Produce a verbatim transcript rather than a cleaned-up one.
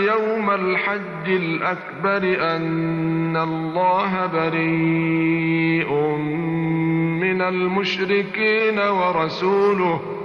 يوم الحج الأكبر أن الله بريء من المشركين ورسوله